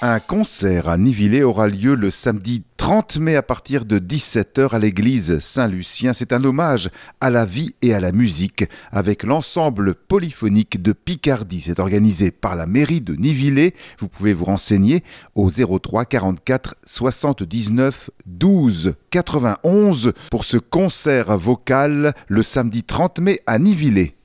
Un concert à Nivilé aura lieu le samedi 30 mai à partir de 17h à l'église Saint-Lucien. C'est un hommage à la vie et à la musique avec l'ensemble polyphonique de Picardie. C'est organisé par la mairie de Nivilé. Vous pouvez vous renseigner au 03 44 79 12 91 pour ce concert vocal le samedi 30 mai à Nivilé.